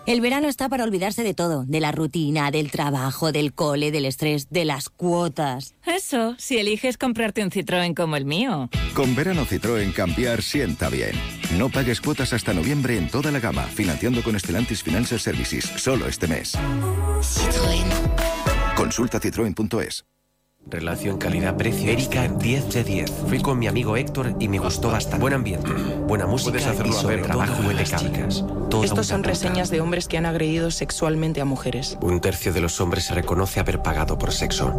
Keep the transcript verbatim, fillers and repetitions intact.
El verano está para olvidarse de todo, de la rutina, del trabajo, del cole, del estrés, de las cuotas. Eso, si eliges comprarte un Citroën como el mío. Con verano Citroën cambiar sienta bien. No pagues cuotas hasta noviembre en toda la gama, financiando con Stellantis Financial Services, solo este mes. Citroën. Consulta citroen punto es. Relación calidad-precio. Erika, diez de diez. Fui con mi amigo Héctor y me gustó bastante. Buen ambiente, buena música y sobre trabajo impecable. Estos son reseñas de hombres que han agredido sexualmente a mujeres. Un tercio de los hombres se reconoce haber pagado por sexo.